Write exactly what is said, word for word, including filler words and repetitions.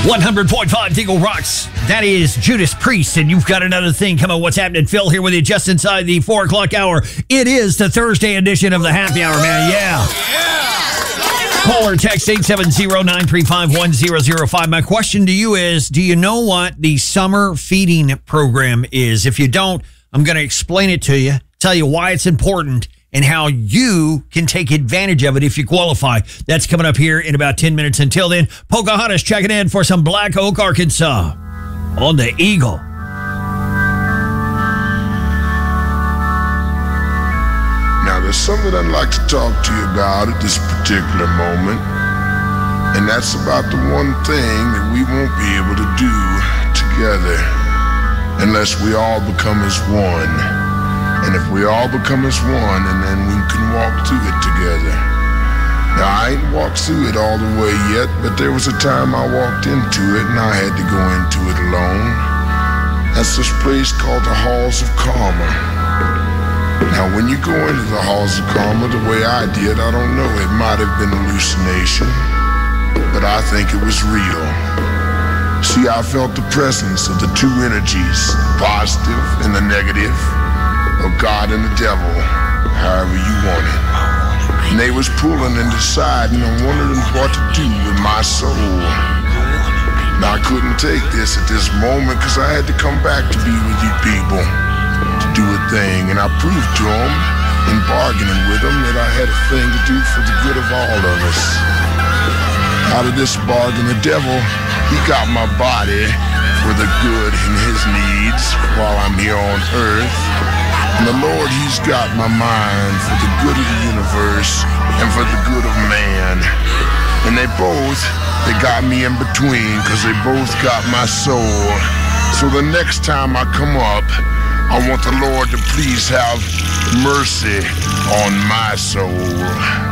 one hundred point five Eagle Rocks. That is Judas Priest, and you've got another thing coming. What's happening? Phil here with you just inside the four o'clock hour. It is the Thursday edition of the Happy Hour, man. Yeah. yeah. Call or text eight seven zero, nine three five, one zero zero five. My question to you is, do you know what the summer feeding program is? If you don't, I'm going to explain it to you, tell you why it's important, and how you can take advantage of it if you qualify. That's coming up here in about ten minutes. Until then, Pocahontas checking in for some Black Oak, Arkansas on the Eagle. Now, there's something I'd like to talk to you about at this particular moment, and that's about the one thing that we won't be able to do together unless we all become as one. And if we all become as one, and then we can walk through it together. Now, I ain't walked through it all the way yet, but there was a time I walked into it, and I had to go into it alone. That's this place called the Halls of Karma. Now, when you go into the Halls of Karma the way I did, I don't know, it might have been hallucination, but I think it was real. See, I felt the presence of the two energies, positive and the negative, of God and the devil, however you want it. And they was pulling and deciding on wondering what to do with my soul. Now, I couldn't take this at this moment because I had to come back to be with you people to do a thing. And I proved to them in bargaining with them that I had a thing to do for the good of all of us. Out of this bargain, the devil, he got my body for the good in his needs while I'm here on earth. And the Lord, he's got my mind for the good of the universe and for the good of man. And they both, they got me in between because they both got my soul. So the next time I come up, I want the Lord to please have mercy on my soul.